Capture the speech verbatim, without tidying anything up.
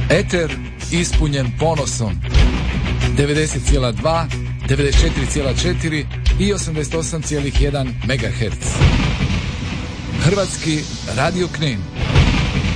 Eter ispunjen ponosom. devedeset zarez dva, devedeset četiri zarez četiri i osamdeset osam zarez jedan megaherca. Hrvatski radio Knin.